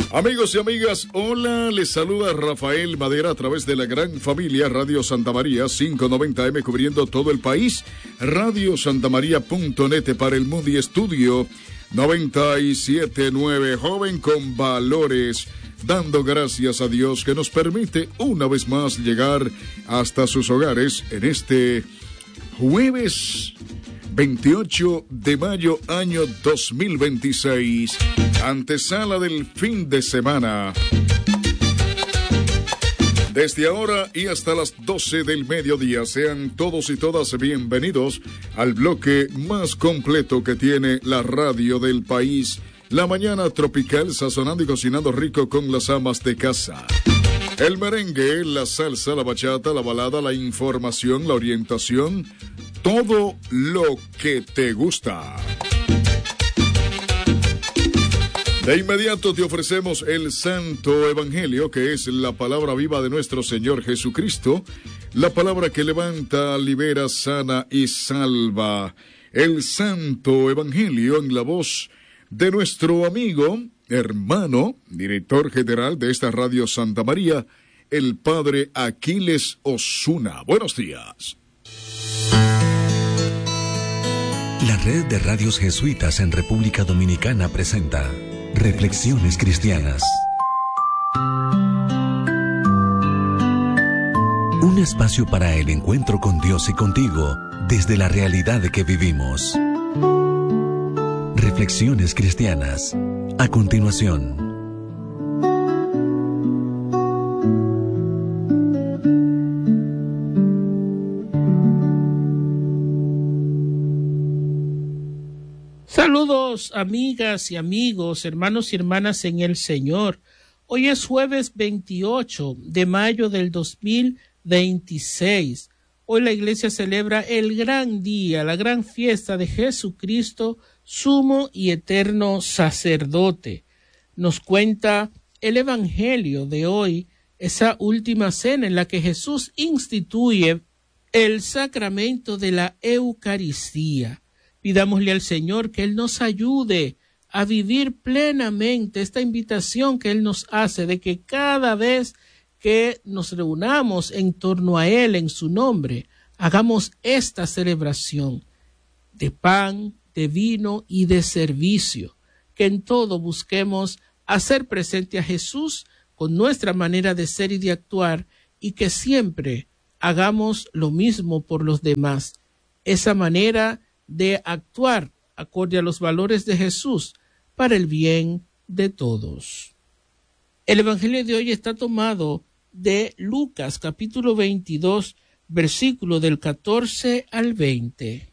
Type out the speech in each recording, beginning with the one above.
Amigos y amigas, hola, les saluda Rafael Madera a través de la gran familia Radio Santa María 590M cubriendo todo el país, radiosantamaria.net para el Moody Studio 97.9, joven con valores, dando gracias a Dios que nos permite una vez más llegar hasta sus hogares en este jueves 28 de mayo año 2026, antesala del fin de semana. Desde ahora y hasta las 12 del mediodía, sean todos y todas bienvenidos al bloque más completo que tiene la radio del país, la mañana tropical, sazonando y cocinando rico con las amas de casa. El merengue, la salsa, la bachata, la balada, la información, la orientación, todo lo que te gusta. De inmediato te ofrecemos el Santo Evangelio, que es la palabra viva de nuestro Señor Jesucristo, la palabra que levanta, libera, sana y salva. El Santo Evangelio en la voz de nuestro amigo, hermano, director general de esta Radio Santa María, el Padre Aquiles Osuna. Buenos días. La red de radios jesuitas en República Dominicana presenta Reflexiones Cristianas. Un espacio para el encuentro con Dios y contigo desde la realidad de que vivimos. Reflexiones Cristianas. A continuación. Saludos, amigas y amigos, hermanos y hermanas en el Señor. Hoy es jueves 28 de mayo del 2026. Hoy la iglesia celebra el gran día, la gran fiesta de Jesucristo, sumo y eterno sacerdote. Nos cuenta el Evangelio de hoy, esa última cena en la que Jesús instituye el sacramento de la Eucaristía. Pidámosle al Señor que Él nos ayude a vivir plenamente esta invitación que Él nos hace de que cada vez que nos reunamos en torno a Él en su nombre, hagamos esta celebración de pan, de vino y de servicio, que en todo busquemos hacer presente a Jesús con nuestra manera de ser y de actuar y que siempre hagamos lo mismo por los demás. Esa manera de actuar acorde a los valores de Jesús para el bien de todos. El Evangelio de hoy está tomado de Lucas capítulo 22, versículo del 14 al 20.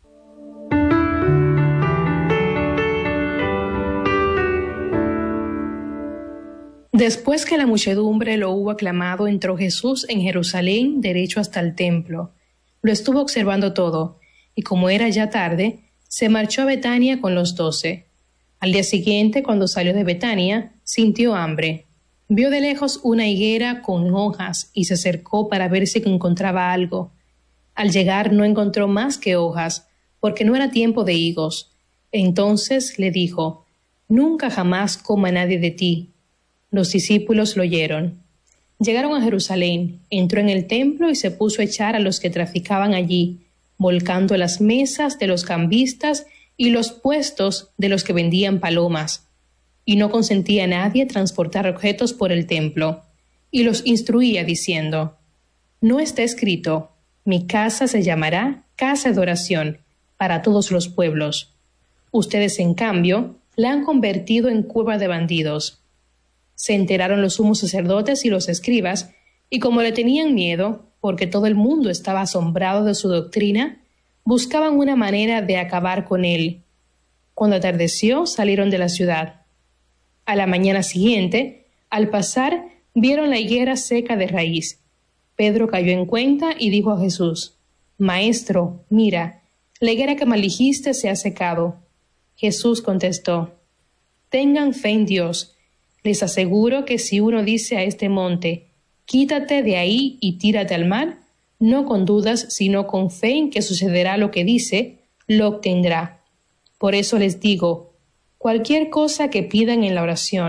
Después que la muchedumbre lo hubo aclamado, entró Jesús en Jerusalén derecho hasta el templo. Lo estuvo observando todo, y como era ya tarde, se marchó a Betania con los 12. Al día siguiente, cuando salió de Betania, sintió hambre. Vio de lejos una higuera con hojas y se acercó para ver si encontraba algo. Al llegar no encontró más que hojas, porque no era tiempo de higos. Entonces le dijo: «Nunca jamás coma nadie de ti». Los discípulos lo oyeron. Llegaron a Jerusalén, entró en el templo y se puso a echar a los que traficaban allí, volcando las mesas de los cambistas y los puestos de los que vendían palomas. Y no consentía a nadie transportar objetos por el templo. Y los instruía diciendo: «No está escrito, mi casa se llamará casa de oración para todos los pueblos. Ustedes, en cambio, la han convertido en cueva de bandidos». Se enteraron los sumos sacerdotes y los escribas, y como le tenían miedo, porque todo el mundo estaba asombrado de su doctrina, buscaban una manera de acabar con él. Cuando atardeció, salieron de la ciudad. A la mañana siguiente, al pasar, vieron la higuera seca de raíz. Pedro cayó en cuenta y dijo a Jesús: «Maestro, mira, la higuera que maldijiste se ha secado». Jesús contestó: «Tengan fe en Dios. Les aseguro que si uno dice a este monte, quítate de ahí y tírate al mar, no con dudas, sino con fe en que sucederá lo que dice, lo obtendrá. Por eso les digo, cualquier cosa que pidan en la oración,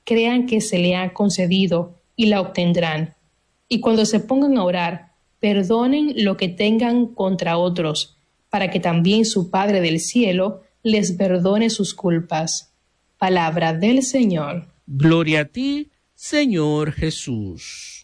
crean que se le ha concedido y la obtendrán. Y cuando se pongan a orar, perdonen lo que tengan contra otros, para que también su Padre del cielo les perdone sus culpas. Palabra del Señor. Gloria a ti, Señor Jesús.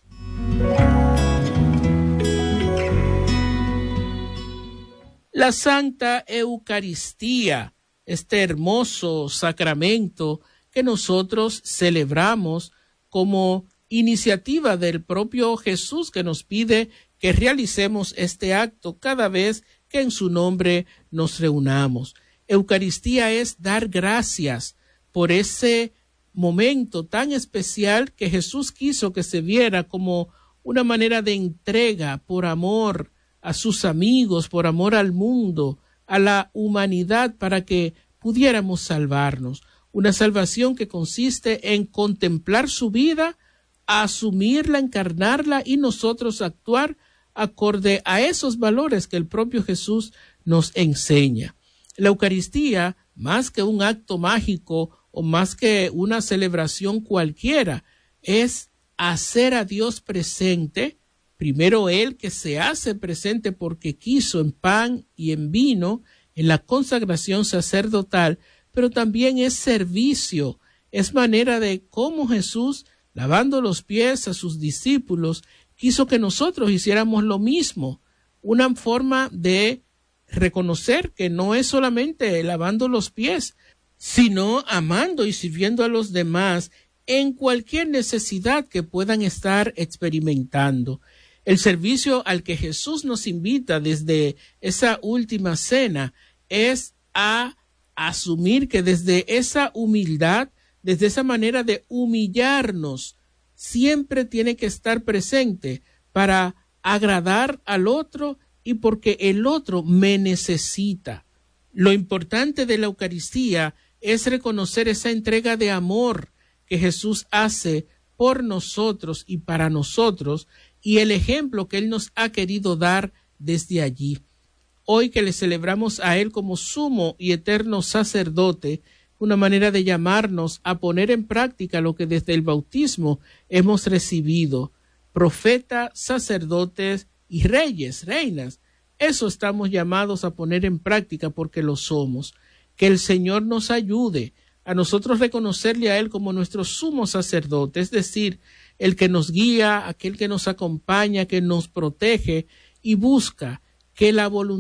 La Santa Eucaristía, este hermoso sacramento que nosotros celebramos como iniciativa del propio Jesús, que nos pide que realicemos este acto cada vez que en su nombre nos reunamos. Eucaristía es dar gracias por ese momento tan especial que Jesús quiso que se viera como una manera de entrega por amor a sus amigos, por amor al mundo, a la humanidad, para que pudiéramos salvarnos. Una salvación que consiste en contemplar su vida, asumirla, encarnarla y nosotros actuar acorde a esos valores que el propio Jesús nos enseña. La Eucaristía, más que un acto mágico o más que una celebración cualquiera, es hacer a Dios presente, primero Él que se hace presente porque quiso en pan y en vino, en la consagración sacerdotal, pero también es servicio, es manera de cómo Jesús, lavando los pies a sus discípulos, quiso que nosotros hiciéramos lo mismo, una forma de reconocer que no es solamente lavando los pies, sino amando y sirviendo a los demás en cualquier necesidad que puedan estar experimentando. El servicio al que Jesús nos invita desde esa última cena es a asumir que desde esa humildad, desde esa manera de humillarnos, siempre tiene que estar presente para agradar al otro y porque el otro me necesita. Lo importante de la Eucaristía es reconocer esa entrega de amor que Jesús hace por nosotros y para nosotros y el ejemplo que Él nos ha querido dar desde allí. Hoy que le celebramos a Él como sumo y eterno sacerdote, una manera de llamarnos a poner en práctica lo que desde el bautismo hemos recibido, profetas, sacerdotes y reyes, reinas. Eso estamos llamados a poner en práctica porque lo somos. Que el Señor nos ayude a nosotros reconocerle a Él como nuestro sumo sacerdote, es decir, el que nos guía, aquel que nos acompaña, que nos protege y busca que la voluntad